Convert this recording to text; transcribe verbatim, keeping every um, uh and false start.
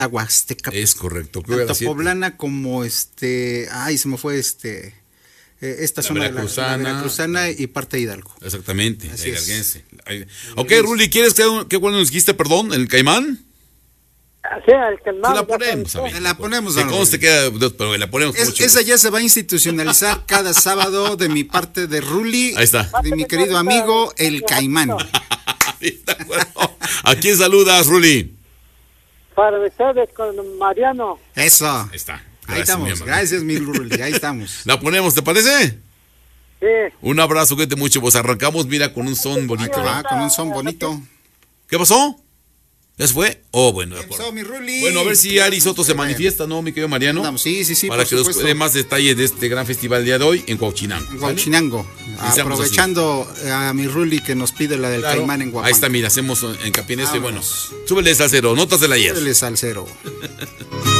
Huasteca. Es correcto. Creo que Tanto era siete. poblana como este, ay, se me fue este, eh, esta La zona veracruzana. de la, la veracruzana y parte de Hidalgo. Exactamente, la Así es. hidalguense. Ay, Ok, Ruli, ¿quieres que qué bueno nos dijiste, perdón, el caimán? Sí, el que Se más la ya ponemos, contó. amigo. La ponemos, Que don conste Ruli. que pero la ponemos Es- mucho. esa ya se va a institucionalizar cada sábado de mi parte de Ruli, Ahí está. de mi querido amigo el Caimán. Sí, de acuerdo. ¿A quién saludas, Ruli? Para ustedes con Mariano. Eso. Ahí está. Ahí Gracias, mi estamos. hermano. Gracias, mi Ruli. Ahí estamos. La ponemos, ¿te parece? Sí. Un abrazo, cuídate mucho. Pues arrancamos, mira, con un son bonito. Ahí va, con un son bonito. ¿Qué pasó? ¿Ya se fue? Oh, bueno, de acuerdo. Eso, mi Ruli. Bueno, a ver si Ari Soto se manifiesta, ¿no, mi querido Mariano? Andamos, Sí, sí, sí. Para por que nos supuesto. dé más detalles de este gran festival el día de hoy en Huauchinango. ¿sale? Huauchinango. Iniciamos Aprovechando a mi Ruli que nos pide la del Claro. Caimán en Huapango. Ahí está, mira, hacemos hincapié en esto y bueno, Vámonos. súbele al cero, notas del ayer. Súbele, salsero.